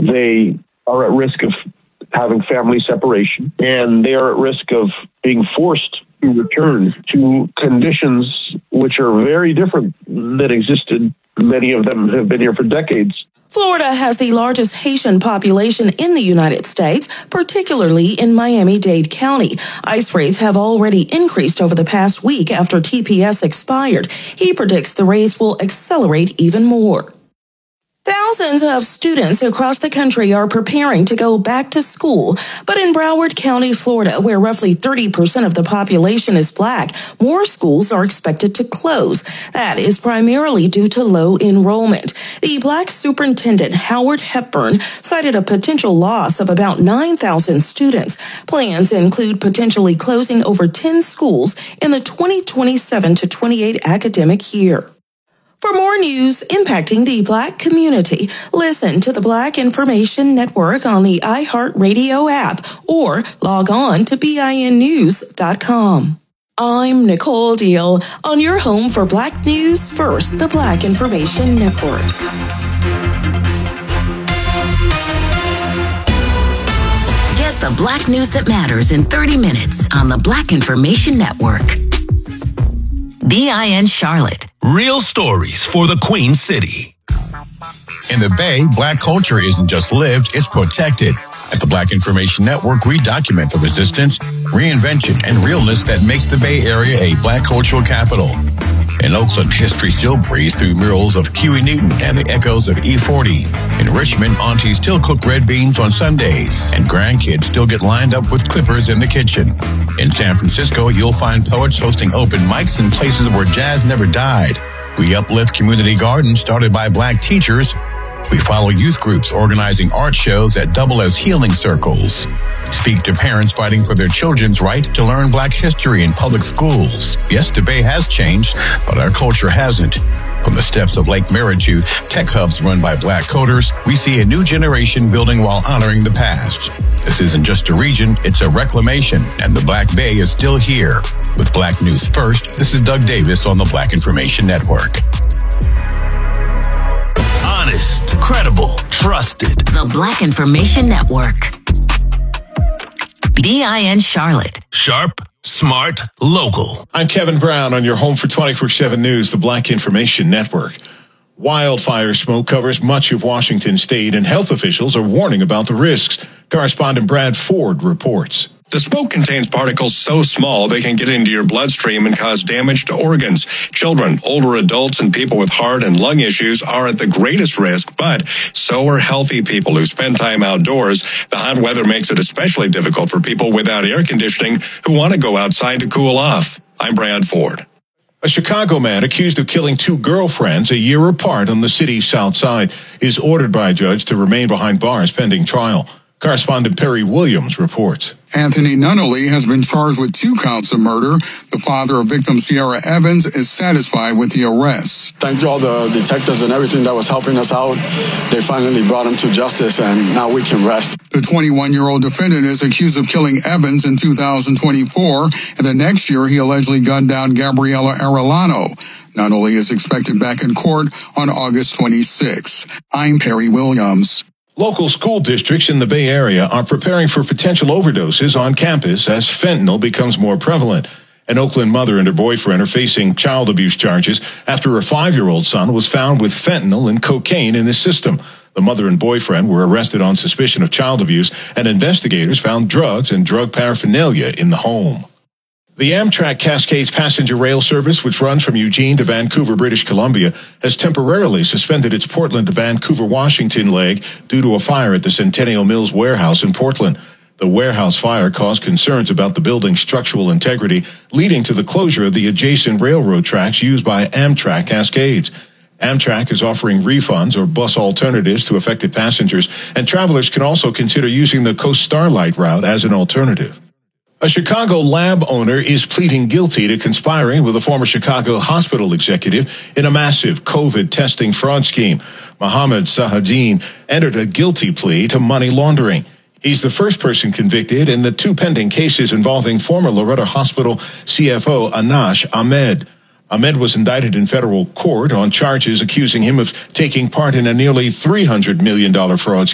They are at risk of having family separation, and they are at risk of being forced to return to conditions which are very different than existed. Many of them have been here for decades. Florida has the largest Haitian population in the United States, particularly in Miami-Dade County. ICE rates have already increased over the past week after TPS expired. He predicts the rates will accelerate even more. Thousands of students across the country are preparing to go back to school, but in Broward County, Florida, where roughly 30% of the population is Black, more schools are expected to close. That is primarily due to low enrollment. The Black superintendent, Howard Hepburn, cited a potential loss of about 9,000 students. Plans include potentially closing over 10 schools in the 2027 to 28 academic year. For more news impacting the Black community, listen to the Black Information Network on the iHeartRadio app or log on to BINnews.com. I'm Nicole Deal on your home for Black News First, the Black Information Network. Get the Black news that matters in 30 minutes on the Black Information Network. BIN Charlotte. Real stories for the Queen City. In the Bay, Black culture isn't just lived, it's protected. At the Black Information Network, we document the resistance, reinvention, and realness that makes the Bay Area a Black cultural capital. In Oakland, history still breathes through murals of Huey Newton and the echoes of E40. In Richmond, aunties still cook red beans on Sundays, and grandkids still get lined up with clippers in the kitchen. In San Francisco, you'll find poets hosting open mics in places where jazz never died. We uplift community gardens started by Black teachers. We follow youth groups organizing art shows that double as healing circles. Speak to parents fighting for their children's right to learn Black history in public schools. Yes, the Bay has changed, but our culture hasn't. From the steps of Lake Merritt to tech hubs run by Black coders, we see a new generation building while honoring the past. This isn't just a region, it's a reclamation, and the Black Bay is still here. With Black News First, this is Doug Davis on the Black Information Network. Honest, credible, trusted. The Black Information Network. BIN Charlotte. Sharp, smart, local. I'm Kevin Brown on your home for 24/7 News, the Black Information Network. Wildfire smoke covers much of Washington state, and health officials are warning about the risks. Correspondent Brad Ford reports. The smoke contains particles so small they can get into your bloodstream and cause damage to organs. Children, older adults, and people with heart and lung issues are at the greatest risk, but so are healthy people who spend time outdoors. The hot weather makes it especially difficult for people without air conditioning who want to go outside to cool off. I'm Brad Ford. A Chicago man accused of killing two girlfriends a year apart on the city's south side is ordered by a judge to remain behind bars pending trial. Correspondent Perry Williams reports. Anthony Nunnally has been charged with 2 counts of murder. The father of victim Sierra Evans is satisfied with the arrests. Thank you all the detectives and everything that was helping us out. They finally brought him to justice, and now we can rest. The 21-year-old defendant is accused of killing Evans in 2024, and the next year he allegedly gunned down Gabriela Arellano. Nunnally is expected back in court on August 26. I'm Perry Williams. Local school districts in the Bay Area are preparing for potential overdoses on campus as fentanyl becomes more prevalent. An Oakland mother and her boyfriend are facing child abuse charges after a 5-year-old son was found with fentanyl and cocaine in his system. The mother and boyfriend were arrested on suspicion of child abuse, and investigators found drugs and drug paraphernalia in the home. The Amtrak Cascades passenger rail service, which runs from Eugene to Vancouver, British Columbia, has temporarily suspended its Portland to Vancouver, Washington leg due to a fire at the Centennial Mills warehouse in Portland. The warehouse fire caused concerns about the building's structural integrity, leading to the closure of the adjacent railroad tracks used by Amtrak Cascades. Amtrak is offering refunds or bus alternatives to affected passengers, and travelers can also consider using the Coast Starlight route as an alternative. A Chicago lab owner is pleading guilty to conspiring with a former Chicago hospital executive in a massive COVID testing fraud scheme. Mohammed Sahadin entered a guilty plea to money laundering. He's the first person convicted in the 2 pending cases involving former Loretta Hospital CFO Anash Ahmed. Ahmed was indicted in federal court on charges accusing him of taking part in a nearly $300 million fraud scheme.